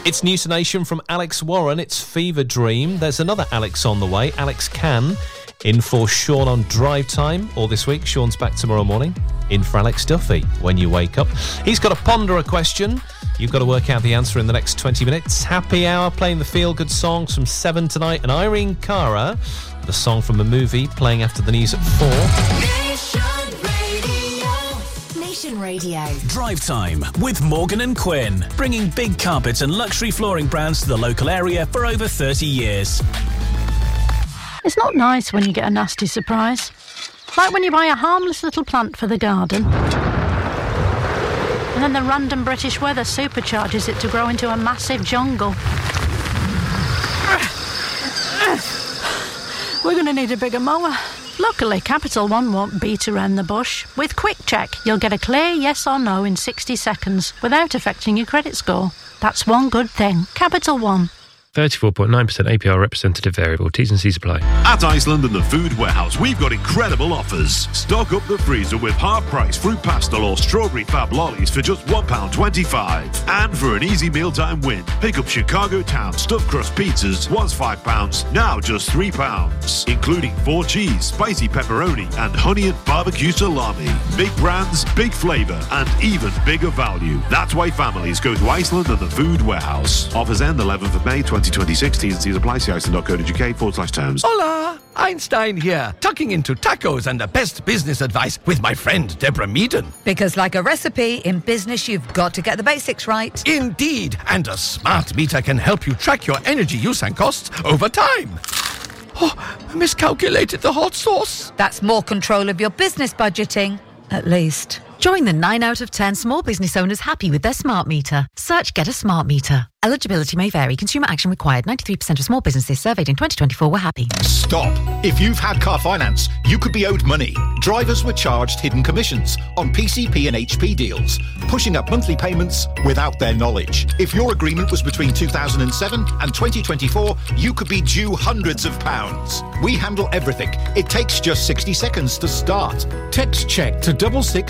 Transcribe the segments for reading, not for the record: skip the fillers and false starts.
It's News to Nation from Alex Warren. It's Fever Dream. There's another Alex on the way, Alex Can, in for Sean on Drive Time. Or this week, Sean's back tomorrow morning, in for Alex Duffy when you wake up. He's got to ponder a question. You've got to work out the answer in the next 20 minutes. Happy Hour, playing the feel-good songs from 7 tonight. And Irene Cara, the song from a movie, playing after the news at 4. Nation Radio. Drive Time with Morgan & Quinn, bringing big carpets and luxury flooring brands to the local area for over 30 years. It's not nice when you get a nasty surprise. Like when you buy a harmless little plant for the garden, and then the random British weather supercharges it to grow into a massive jungle. We're going to need a bigger mower. Luckily, Capital One won't beat around the bush. With Quick Check, you'll get a clear yes or no in 60 seconds without affecting your credit score. That's one good thing. Capital One. 34.9% APR representative variable. T's and C's apply. At Iceland and the Food Warehouse, we've got incredible offers. Stock up the freezer with half-price fruit pastel or strawberry fab lollies for just £1.25. And for an easy mealtime win, pick up Chicago Town stuffed crust pizzas, was £5, now just £3. Including 4 cheese, spicy pepperoni and honey and barbecue salami. Big brands, big flavour and even bigger value. That's why families go to Iceland and the Food Warehouse. Offers end 11th of May 2026. T's and C's apply. See iceland.co.uk/terms. Hola! Einstein here, tucking into tacos and the best business advice with my friend Deborah Meaden. Because like a recipe, in business you've got to get the basics right. Indeed, and a smart meter can help you track your energy use and costs over time. Oh, I miscalculated the hot sauce. That's more control of your business budgeting, at least. Join the 9 out of 10 small business owners happy with their smart meter. Search Get a Smart Meter. Eligibility may vary. Consumer action required. 93% of small businesses surveyed in 2024 were happy. Stop. If you've had car finance, you could be owed money. Drivers were charged hidden commissions on PCP and HP deals, pushing up monthly payments without their knowledge. If your agreement was between 2007 and 2024, you could be due hundreds of pounds. We handle everything. It takes just 60 seconds to start. Text check to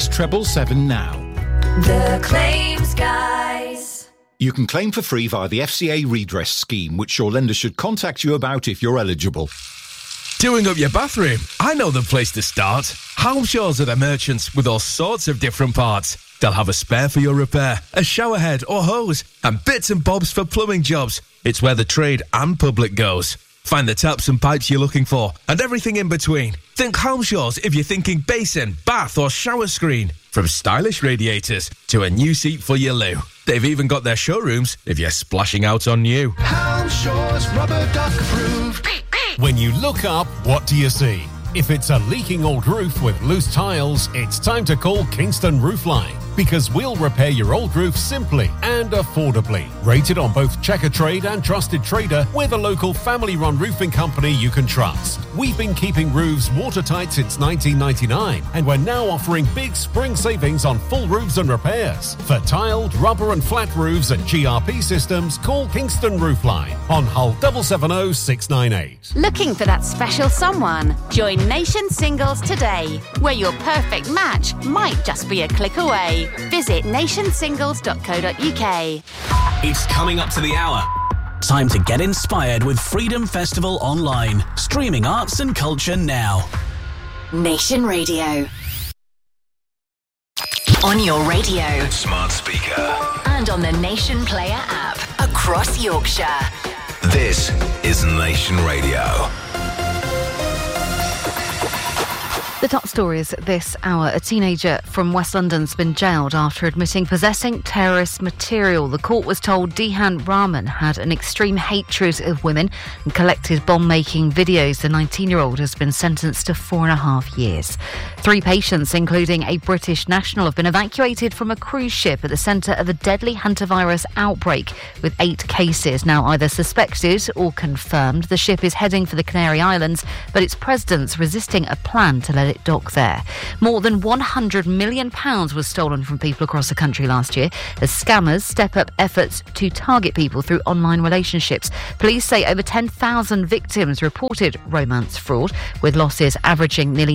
66777 now. The Claims Guys. You can claim for free via the FCA redress scheme, which your lender should contact you about if you're eligible. Doing up your bathroom? I know the place to start. Halmshaws are the merchants with all sorts of different parts. They'll have a spare for your repair, a shower head or hose, and bits and bobs for plumbing jobs. It's where the trade and public goes. Find the taps and pipes you're looking for, and everything in between. Think Halmshaws if you're thinking basin, bath or shower screen. From stylish radiators to a new seat for your loo. They've even got their showrooms if you're splashing out on new. Halmshaws rubber duck approved. When you look up, what do you see? If it's a leaking old roof with loose tiles, it's time to call Kingston Roofline, because we'll repair your old roof simply and affordably. Rated on both Checkatrade and Trusted Trader, we're the local family-run roofing company you can trust. We've been keeping roofs watertight since 1999, and we're now offering big spring savings on full roofs and repairs. For tiled, rubber and flat roofs and GRP systems, call Kingston Roofline on Hull 770698. Looking for that special someone? Join Nation Singles today, where your perfect match might just be a click away. Visit nationsingles.co.uk. It's coming up to the hour. Time to get inspired with Freedom Festival Online. Streaming arts and culture now. Nation Radio. On your radio. Smart speaker. And on the Nation Player app. Across Yorkshire. This is Nation Radio. The top stories this hour. A teenager from West London's been jailed after admitting possessing terrorist material. The court was told Dehan Rahman had an extreme hatred of women and collected bomb-making videos. The 19-year-old has been sentenced to 4.5 years. 3 patients, including a British national, have been evacuated from a cruise ship at the centre of a deadly hantavirus outbreak, with 8 cases now either suspected or confirmed. The ship is heading for the Canary Islands, but its president's resisting a plan to let let it dock there. More than £100 million was stolen from people across the country last year as scammers step up efforts to target people through online relationships. Police say over 10,000 victims reported romance fraud, with losses averaging nearly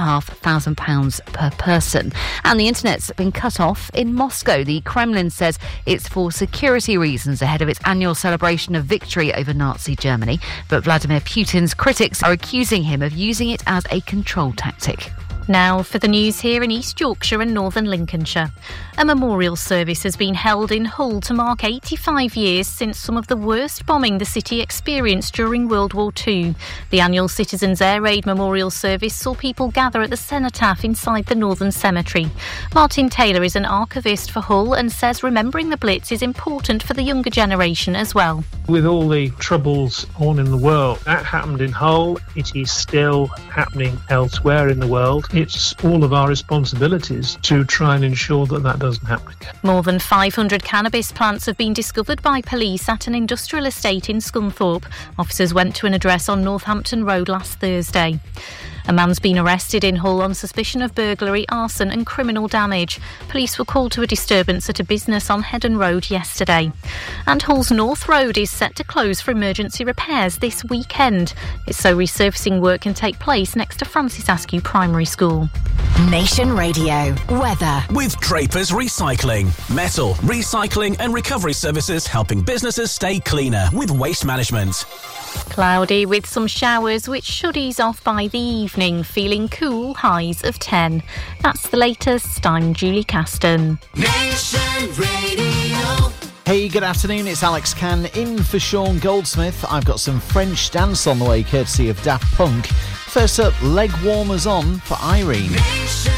£9,500 per person. And the internet's been cut off in Moscow. The Kremlin says it's for security reasons ahead of its annual celebration of victory over Nazi Germany. But Vladimir Putin's critics are accusing him of using it as a control tactic. Now for the news here in East Yorkshire and Northern Lincolnshire. A memorial service has been held in Hull to mark 85 years since some of the worst bombing the city experienced during World War II. The annual Citizens Air Raid Memorial Service saw people gather at the cenotaph inside the Northern Cemetery. Martin Taylor is an archivist for Hull and says remembering the Blitz is important for the younger generation as well. With all the troubles on in the world, that happened in Hull. It is still happening elsewhere in the world. It's all of our responsibilities to try and ensure that that doesn't happen again. More than 500 cannabis plants have been discovered by police at an industrial estate in Scunthorpe. Officers went to an address on Northampton Road last Thursday. A man's been arrested in Hull on suspicion of burglary, arson and criminal damage. Police were called to a disturbance at a business on Heddon Road yesterday. And Hull's North Road is set to close for emergency repairs this weekend. It's so resurfacing work can take place next to Francis Askew Primary School. Nation Radio weather. With Draper's Recycling. Metal, recycling and recovery services helping businesses stay cleaner with waste management. Cloudy with some showers which should ease off by the evening, feeling cool, highs of 10. That's the latest. I'm Julie Caston. Nation Radio. Hey, good afternoon, it's Alex Can in for Sean Goldsmith. I've got some French dance on the way courtesy of Daft Punk. First up, Leg Warmers on for Irene.